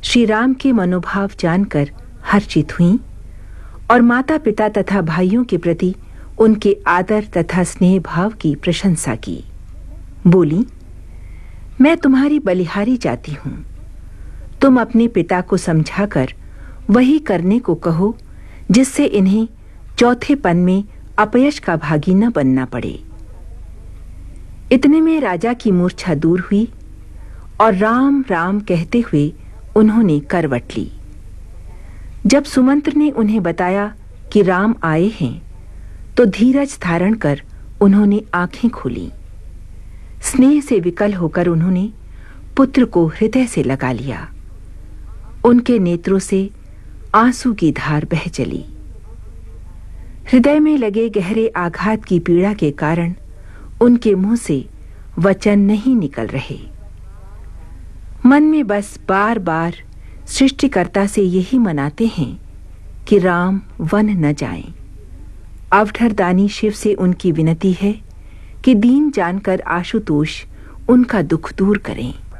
श्री राम के मनोभाव जानकर हर्षित हुईं और माता पिता तथा भाइयों के प्रति उनके आदर तथा स्नेह भाव की प्रशंसा की। बोली, मैं तुम्हारी बलिहारी जाती हूं। तुम अपने पिता को समझाकर वही करने को कहो जिससे इन्हें चौथेपन में अपयश का भागी न बनना पड़े। इतने में राजा की मूर्छा दूर हुई और राम राम कहते हुए उन्होंने करवट ली। जब सुमंत्र ने उन्हें बताया कि राम आए हैं, तो धीरज धारण कर उन्होंने आंखें खोली। स्नेह से विकल होकर उन्होंने पुत्र को हृदय से लगा लिया। उनके नेत्रों से आंसू की धार बह चली। हृदय में लगे गहरे आघात की पीड़ा के कारण उनके मुंह से वचन नहीं निकल रहे। मन में बस बार बार सृष्टिकर्ता से यही मनाते हैं कि राम वन न जाएं। अवठरदानी शिव से उनकी विनती है कि दीन जानकर आशुतोष उनका दुख दूर करें।